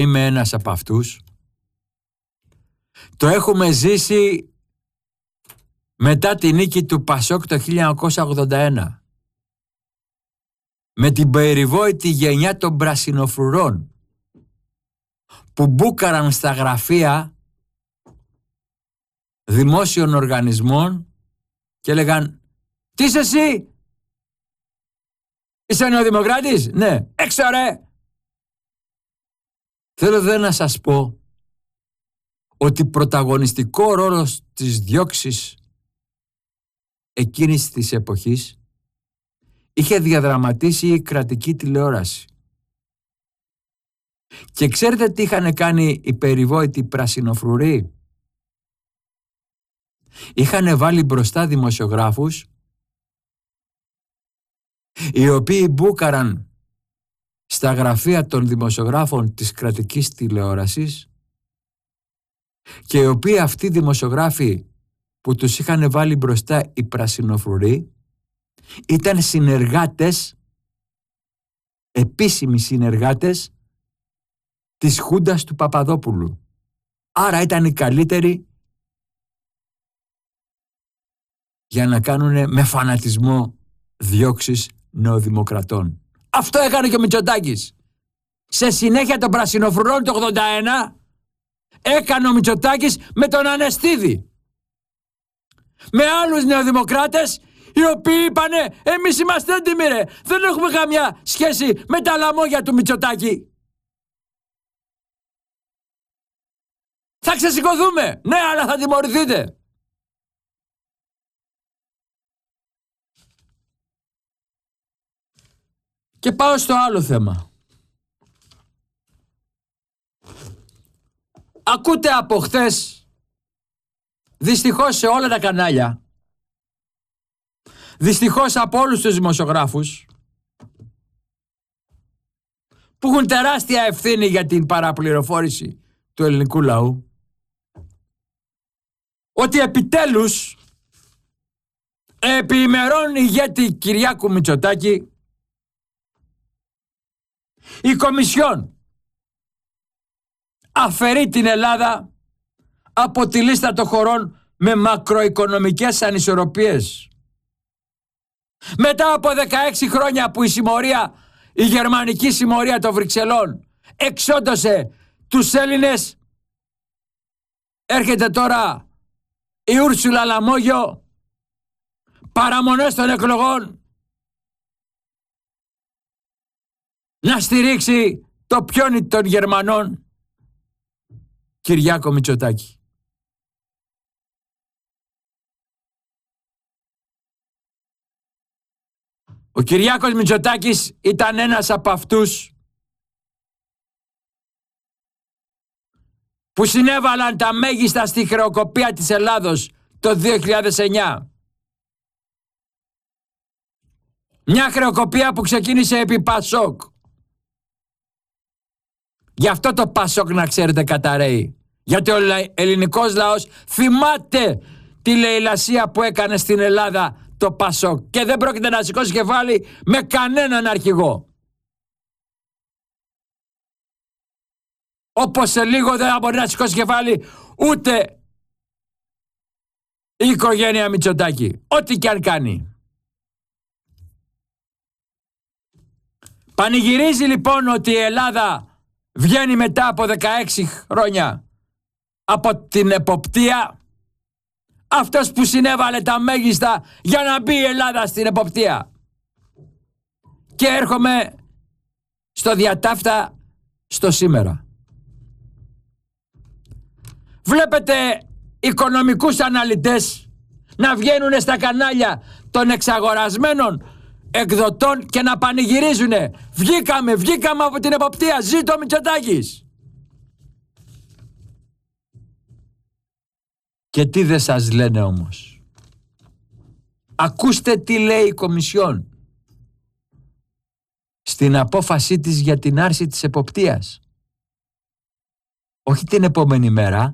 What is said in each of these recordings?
είμαι ένας από αυτούς. Το έχουμε ζήσει μετά τη νίκη του Πασόκ το 1981. Με την περιβόητη γενιά των πρασινοφρουρών που μπούκαραν στα γραφεία δημόσιων οργανισμών και έλεγαν «Τι είσαι εσύ? Είσαι νεοδημοκράτης? Ναι. Έξω ρε!» Θέλω δε να σας πω ότι πρωταγωνιστικό ρόλο της διώξης εκείνης της εποχής είχε διαδραματίσει η κρατική τηλεόραση. Και ξέρετε τι είχαν κάνει οι περιβόητοι πρασινοφρουροί? Είχαν βάλει μπροστά δημοσιογράφους οι οποίοι μπούκαραν στα γραφεία των δημοσιογράφων της κρατικής τηλεόρασης και οι οποίοι αυτοί οι δημοσιογράφοι που τους είχαν βάλει μπροστά οι πρασινοφρουροί ήταν συνεργάτες, επίσημοι συνεργάτες της Χούντας του Παπαδόπουλου. Άρα ήταν οι καλύτεροι για να κάνουν με φανατισμό διώξεις νεοδημοκρατών. Αυτό έκανε και ο Μητσοτάκης. Σε συνέχεια των πρασινοφρουρών το 81 έκανε ο Μητσοτάκης με τον Ανεστίδη. Με άλλους νεοδημοκράτες οι οποίοι είπανε εμείς είμαστε έντιμοι ρε, δεν έχουμε καμιά σχέση με τα λαμόγια του Μητσοτάκη. Θα ξεσηκωθούμε, ναι, αλλά θα τιμωρηθείτε. Και πάω στο άλλο θέμα. Ακούτε από χθες, δυστυχώς σε όλα τα κανάλια, δυστυχώς από όλους τους δημοσιογράφους που έχουν τεράστια ευθύνη για την παραπληροφόρηση του ελληνικού λαού, ότι επιτέλους επί ημερών ηγέτη Κυριάκου Μητσοτάκη η Κομισιόν αφαιρεί την Ελλάδα από τη λίστα των χωρών με μακροοικονομικές ανισορροπίες. Μετά από 16 χρόνια που η γερμανική συμμορία των Βρυξελών εξόντωσε τους Έλληνες, έρχεται τώρα η Ούρσουλα Λαμόγιο, παραμονές των εκλογών, να στηρίξει το πιόνι των Γερμανών, Κυριάκο Μητσοτάκη. Ο Κυριάκος Μητσοτάκης ήταν ένας από αυτούς που συνέβαλαν τα μέγιστα στη χρεοκοπία της Ελλάδος το 2009. Μια χρεοκοπία που ξεκίνησε επί Πασόκ. Γι' αυτό το Πασόκ, να ξέρετε, καταραίει. Γιατί ο ελληνικός λαός θυμάται τη λαιλασία που έκανε στην Ελλάδα το Πασόκ και δεν πρόκειται να σηκώσει κεφάλι με κανέναν αρχηγό. Όπως σε λίγο δεν θα μπορεί να σηκώσει κεφάλι ούτε η οικογένεια Μητσοτάκη, ό,τι και αν κάνει. Πανηγυρίζει λοιπόν ότι η Ελλάδα βγαίνει μετά από 16 χρόνια από την εποπτεία, αυτός που συνέβαλε τα μέγιστα για να μπει η Ελλάδα στην εποπτεία. Και έρχομαι στο διατάφτα, στο σήμερα. Βλέπετε οικονομικούς αναλυτές να βγαίνουν στα κανάλια των εξαγορασμένων εκδοτών και να πανηγυρίζουνε. Βγήκαμε από την εποπτεία, ζήτω ο Μητσοτάκης. Και τι δεν σας λένε όμως? Ακούστε τι λέει η Κομισιόν στην απόφασή της για την άρση της εποπτείας. Όχι την επόμενη μέρα,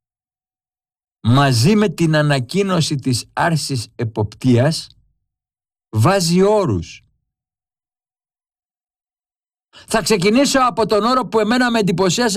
μαζί με την ανακοίνωση της άρσης εποπτείας βάζει όρους. Θα ξεκινήσω από τον όρο που εμένα με εντυπωσίασε